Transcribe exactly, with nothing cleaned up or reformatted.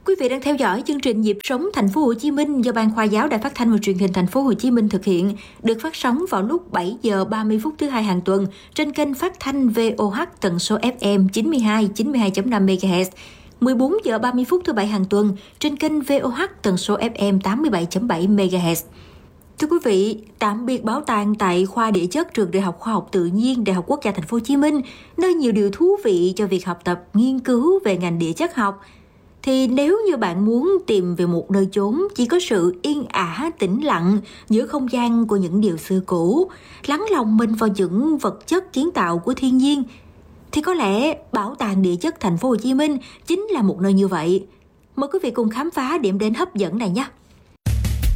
Quý vị đang theo dõi chương trình Nhịp sống Thành phố Hồ Chí Minh do Ban Khoa giáo Đài Phát thanh và Truyền hình Thành phố Hồ Chí Minh thực hiện, được phát sóng vào lúc bảy giờ ba mươi phút thứ hai hàng tuần trên kênh phát thanh vê o hát tần số ép em chín mươi hai, chín mươi hai chấm năm mê ga héc, mười bốn giờ ba mươi phút thứ bảy hàng tuần trên kênh vê o hát tần số ép em tám mươi bảy chấm bảy mê ga héc. Thưa quý vị, tạm biệt bảo tàng tại khoa địa chất Trường Đại học Khoa học Tự nhiên Đại học Quốc gia Thành phố Hồ Chí Minh, nơi nhiều điều thú vị cho việc học tập, nghiên cứu về ngành địa chất học. Thì nếu như bạn muốn tìm về một nơi chốn chỉ có sự yên ả, tĩnh lặng giữa không gian của những điều xưa cũ, lắng lòng mình vào những vật chất kiến tạo của thiên nhiên, thì có lẽ Bảo tàng Địa chất Thành phố Hồ Chí Minh chính là một nơi như vậy. Mời quý vị cùng khám phá điểm đến hấp dẫn này nhé!